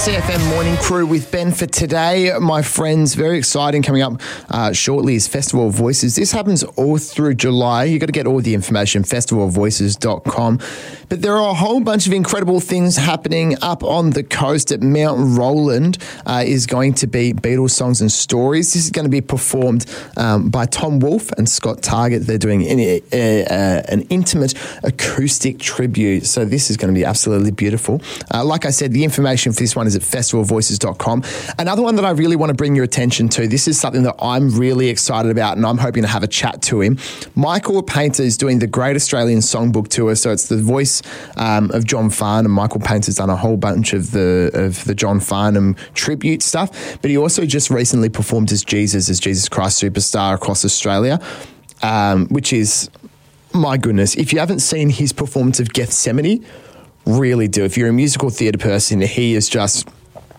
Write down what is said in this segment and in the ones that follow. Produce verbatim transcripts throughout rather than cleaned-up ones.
C F M Morning Crew with Ben for today. My friends, very exciting coming up uh, shortly is Festival of Voices. This happens all through July. You've got to get all the information, festival of voices dot com. But there are a whole bunch of incredible things happening up on the coast at Mount Roland. Uh, is going to be Beatles Songs and Stories. This is going to be performed um, by Tom Wolfe and Scott Target. They're doing an, uh, uh, an intimate acoustic tribute. So this is going to be absolutely beautiful. Uh, like I said, the information for this one is at festival of voices dot com. Another one that I really want to bring your attention to, this is something that I'm really excited about and I'm hoping to have a chat to him. Michael Painter is doing the Great Australian Songbook Tour. So it's the voice um, of John Farnham. Michael Painter's done a whole bunch of the of the John Farnham tribute stuff, but he also just recently performed as Jesus, as Jesus Christ Superstar across Australia, um, which is, my goodness, if you haven't seen his performance of Gethsemane, really do. If you're a musical theatre person, he is just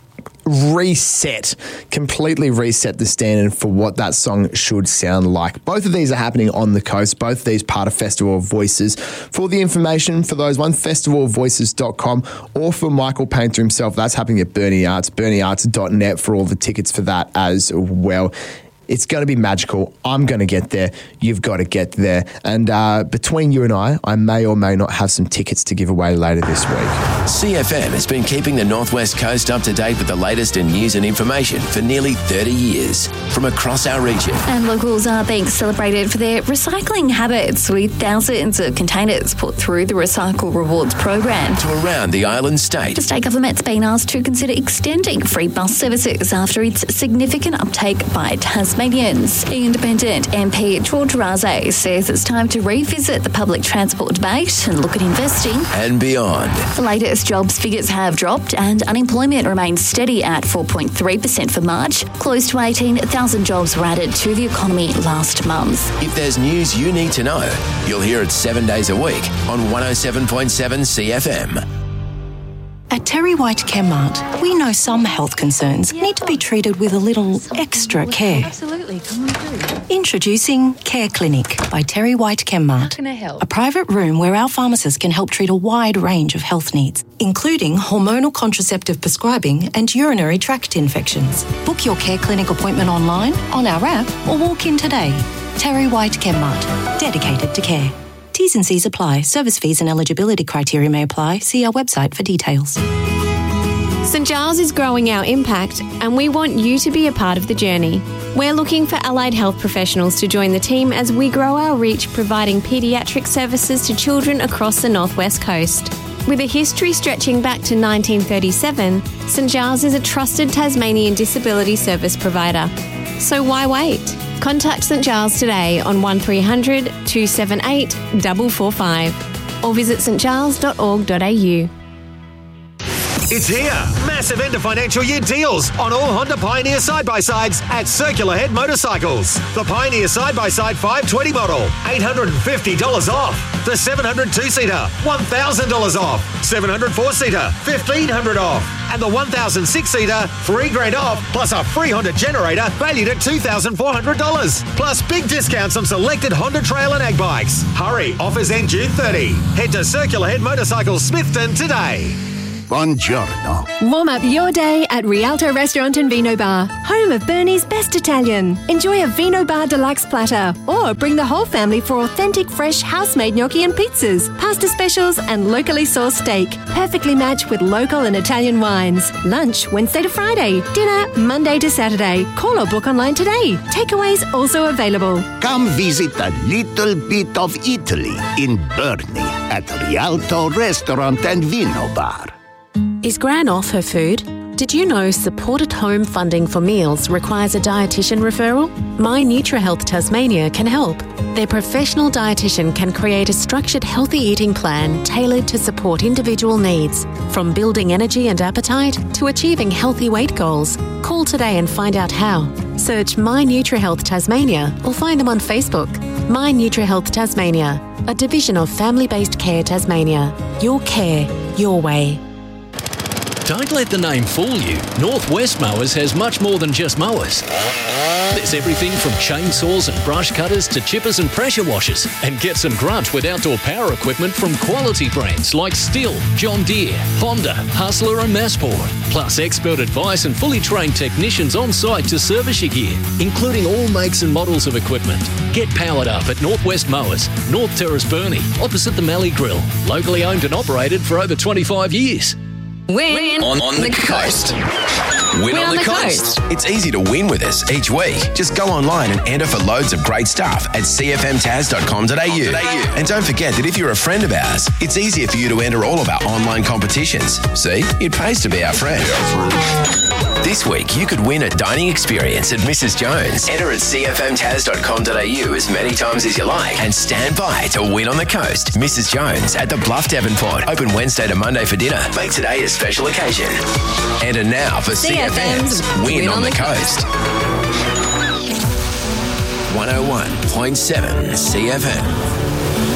reset, completely reset the standard for what that song should sound like. Both of these are happening on the coast. Both of these part of Festival of Voices. For the information for those, one, festival of voices dot com, or for Michael Painter himself, that's happening at Burnie Arts, burnie arts dot net for all the tickets for that as well. It's going to be magical. I'm going to get there. You've got to get there. And uh, between you and I, I may or may not have some tickets to give away later this week. C F M has been keeping the Northwest Coast up to date with the latest in news and information for nearly thirty years from across our region. And locals are being celebrated for their recycling habits, with thousands of containers put through the Recycle Rewards program. To around the island state. The state government's been asked to consider extending free bus services after its significant uptake by Tasmania. Tasmanians. Independent M P George Raze says it's time to revisit the public transport debate and look at investing and beyond. The latest jobs figures have dropped and unemployment remains steady at four point three percent for March. Close to eighteen thousand jobs were added to the economy last month. If there's news you need to know, you'll hear it seven days a week on one oh seven point seven C F M. At Terry White Chemmart, we know some health concerns need to be treated with a little extra care. Absolutely, come on through. Introducing Care Clinic by Terry White Chemmart. How can I help? A private room where our pharmacists can help treat a wide range of health needs, including hormonal contraceptive prescribing and urinary tract infections. Book your Care Clinic appointment online, on our app, or walk in today. Terry White Chemmart, dedicated to care. T's and C's apply. Service fees and eligibility criteria may apply. See our website for details. St Giles is growing our impact and we want you to be a part of the journey. We're looking for allied health professionals to join the team as we grow our reach, providing paediatric services to children across the Northwest Coast. With a history stretching back to nineteen thirty-seven, St Giles is a trusted Tasmanian disability service provider. So why wait? Contact St Giles today on one three hundred two seven eight four four five or visit st giles dot org dot a u. It's here. Massive end of financial year deals on all Honda Pioneer side-by-sides at Circular Head Motorcycles. The Pioneer side-by-side five twenty model, eight hundred fifty dollars off. The seven hundred two-seater, one thousand dollars off. seven hundred four-seater, fifteen hundred dollars off. And the one thousand six-seater, three grand off, plus a free Honda generator valued at two thousand four hundred dollars. Plus big discounts on selected Honda Trail and Ag bikes. Hurry, offers end June thirtieth. Head to Circular Head Motorcycles Smithton today. Buongiorno. Warm up your day at Rialto Restaurant and Vino Bar, home of Burnie's best Italian. Enjoy a Vino Bar Deluxe platter or bring the whole family for authentic fresh house-made gnocchi and pizzas, pasta specials and locally sourced steak, perfectly matched with local and Italian wines. Lunch Wednesday to Friday, dinner Monday to Saturday. Call or book online today. Takeaways also available. Come visit a little bit of Italy in Burnie at Rialto Restaurant and Vino Bar. Is Gran off her food? Did you know supported home funding for meals requires a dietitian referral? My NutriHealth Tasmania can help. Their professional dietitian can create a structured healthy eating plan tailored to support individual needs, from building energy and appetite to achieving healthy weight goals. Call today and find out how. Search My NutriHealth Tasmania or find them on Facebook. My NutriHealth Tasmania, a division of Family Based Care Tasmania. Your care, your way. Don't let the name fool you. Northwest Mowers has much more than just mowers. There's everything from chainsaws and brush cutters to chippers and pressure washers. And get some grunt with outdoor power equipment from quality brands like Stihl, John Deere, Honda, Hustler and Masport. Plus expert advice and fully trained technicians on site to service your gear, including all makes and models of equipment. Get powered up at Northwest Mowers, North Terrace, Burnie, opposite the Mallee Grill. Locally owned and operated for over twenty-five years. Win on, on the, the coast. Win, Win on, on the, the coast. coast. It's easy to win with us each week. Just go online and enter for loads of great stuff at c f m taz dot com dot a u. And don't forget that if you're a friend of ours, it's easier for you to enter all of our online competitions. See, it pays to be our friend. This week, you could win a dining experience at Missus Jones. Enter at c f m taz dot com dot a u as many times as you like and stand by to win on the coast. Missus Jones at the Bluff Devonport. Open Wednesday to Monday for dinner. Make today a special occasion. Enter now for C F M's Win, Win on, on the, the Coast. coast. one oh one point seven C F M.